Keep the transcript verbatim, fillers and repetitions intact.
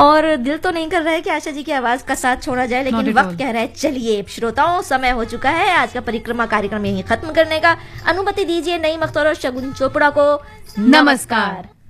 और दिल तो नहीं कर रहा है कि आशा जी की आवाज का साथ छोड़ा जाए, लेकिन वक्त कह रहा है चलिए श्रोताओं, समय हो चुका है आज का परिक्रमा कार्यक्रम यहीं खत्म करने का। अनुमति दीजिए नईम अख्तर और शगुन चोपड़ा को। नमस्कार।